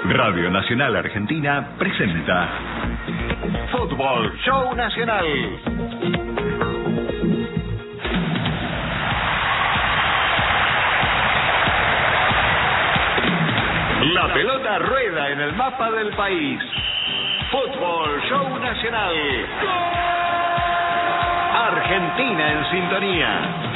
Radio Nacional Argentina presenta Fútbol Show Nacional. La pelota rueda en el mapa del país. Fútbol Show Nacional. ¡Gol! Argentina en sintonía.